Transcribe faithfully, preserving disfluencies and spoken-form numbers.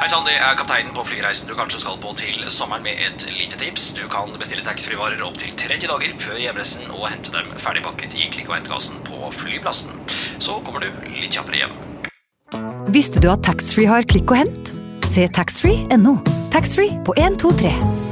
Hei sann, det er kapteinen på flyreisen du kanskje skal på til sommeren med et lite tips. Du kan bestille taxfree-varer opp til tretti dager før hjemreisen og hente dem ferdigpakket i klikk- og hentekassen på flyplassen. Så kommer du litt kjappere hjem. Visste du at taxfree har klikk og hent? Se taxfree punktum no. Taxfree på en to tre.